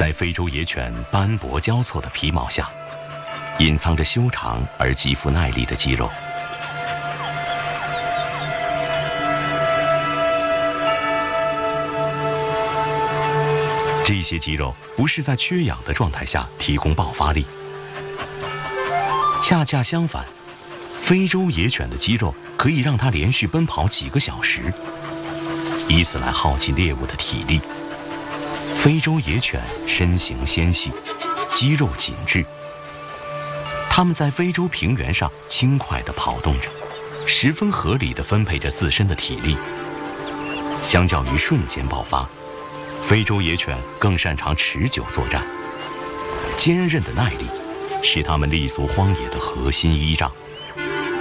在非洲野犬斑驳交错的皮毛下，隐藏着修长而极富耐力的肌肉。这些肌肉不是在缺氧的状态下提供爆发力，恰恰相反，非洲野犬的肌肉可以让它连续奔跑几个小时，以此来耗尽猎物的体力。非洲野犬身形纤细，肌肉紧致，它们在非洲平原上轻快地跑动着，十分合理地分配着自身的体力。相较于瞬间爆发，非洲野犬更擅长持久作战，坚韧的耐力是它们立足荒野的核心依仗。